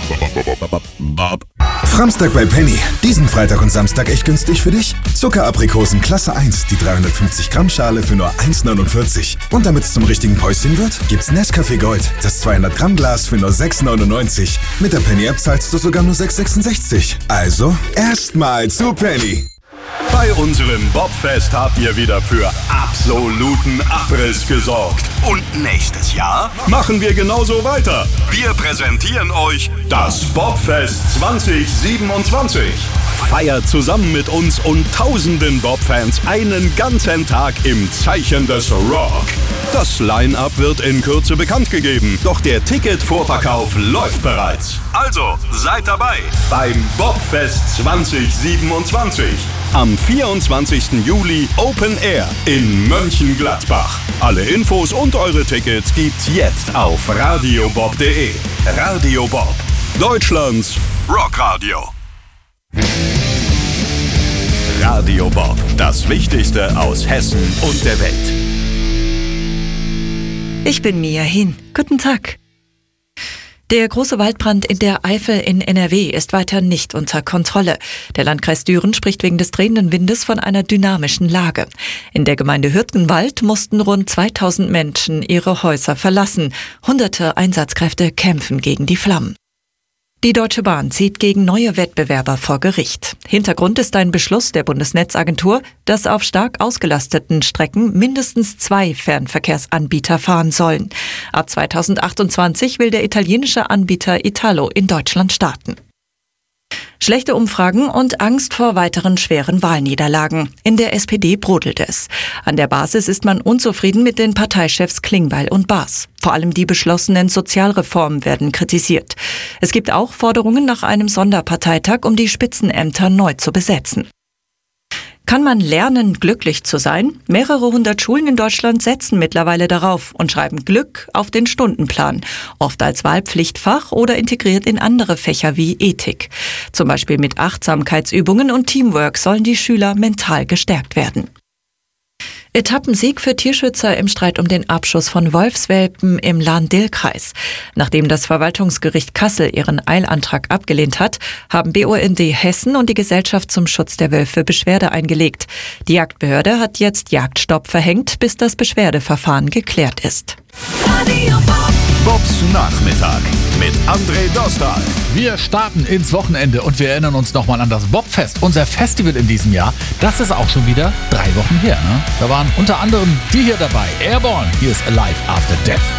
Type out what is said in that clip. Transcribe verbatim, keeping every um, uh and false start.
Framstag bei Penny. Diesen Freitag und Samstag echt günstig für dich? Zuckeraprikosen Klasse eins, die dreihundertfünfzig Gramm Schale für nur eins neunundvierzig. Und damit es zum richtigen Päuschen wird, gibt's Nescafé Gold, das zweihundert Gramm Glas für nur sechs neunundneunzig. Mit der Penny App zahlst du sogar nur sechs sechsundsechzig. Also, erstmal zu Penny. Bei unserem Bobfest habt ihr wieder für absoluten Abriss gesorgt. Und nächstes Jahr machen wir genauso weiter. Wir präsentieren euch das Bobfest zwanzig siebenundzwanzig. Feiert zusammen mit uns und tausenden Bob-Fans einen ganzen Tag im Zeichen des Rock. Das Line-Up wird in Kürze bekannt gegeben, doch der Ticketvorverkauf läuft bereits. Also seid dabei beim Bobfest zwanzig siebenundzwanzig. Am vierundzwanzigsten Juli Open Air in Mönchengladbach. Alle Infos und eure Tickets gibt's jetzt auf radiobob punkt de. Radio Bob, Deutschlands Rockradio. Radio Bob, das Wichtigste aus Hessen und der Welt. Ich bin Mia Hin. Guten Tag. Der große Waldbrand in der Eifel in N R W ist weiter nicht unter Kontrolle. Der Landkreis Düren spricht wegen des drehenden Windes von einer dynamischen Lage. In der Gemeinde Hürtgenwald mussten rund zweitausend Menschen ihre Häuser verlassen. Hunderte Einsatzkräfte kämpfen gegen die Flammen. Die Deutsche Bahn zieht gegen neue Wettbewerber vor Gericht. Hintergrund ist ein Beschluss der Bundesnetzagentur, dass auf stark ausgelasteten Strecken mindestens zwei Fernverkehrsanbieter fahren sollen. Ab zweitausendachtundzwanzig will der italienische Anbieter Italo in Deutschland starten. Schlechte Umfragen und Angst vor weiteren schweren Wahlniederlagen. In der S P D brodelt es. An der Basis ist man unzufrieden mit den Parteichefs Klingbeil und Baas. Vor allem die beschlossenen Sozialreformen werden kritisiert. Es gibt auch Forderungen nach einem Sonderparteitag, um die Spitzenämter neu zu besetzen. Kann man lernen, glücklich zu sein? Mehrere hundert Schulen in Deutschland setzen mittlerweile darauf und schreiben Glück auf den Stundenplan, oft als Wahlpflichtfach oder integriert in andere Fächer wie Ethik. Zum Beispiel mit Achtsamkeitsübungen und Teamwork sollen die Schüler mental gestärkt werden. Etappensieg für Tierschützer im Streit um den Abschuss von Wolfswelpen im Lahn-Dill-Kreis. Nachdem das Verwaltungsgericht Kassel ihren Eilantrag abgelehnt hat, haben B U N D Hessen und die Gesellschaft zum Schutz der Wölfe Beschwerde eingelegt. Die Jagdbehörde hat jetzt Jagdstopp verhängt, bis das Beschwerdeverfahren geklärt ist. Bobs Nachmittag mit André Dostal. Wir starten ins Wochenende und wir erinnern uns nochmal an das Bobfest, unser Festival in diesem Jahr. Das ist auch schon wieder drei Wochen her. Ne? Da waren unter anderem die hier dabei. Airborne, hier ist Alive After Death.